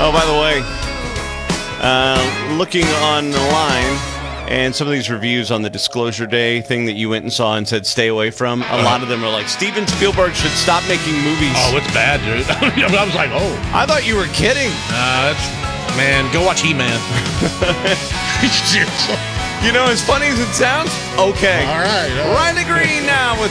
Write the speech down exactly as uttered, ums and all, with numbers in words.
Oh, by the way, uh, looking online and some of these reviews on the Disclosure Day thing that you went and saw and said stay away from, a uh, lot of them are like, Steven Spielberg should stop making movies. Oh, it's bad, dude. I was like, oh. I thought you were kidding. Uh, that's, man, go watch He-Man. You know, as funny as it sounds, okay. All right. All right. Riley Green now with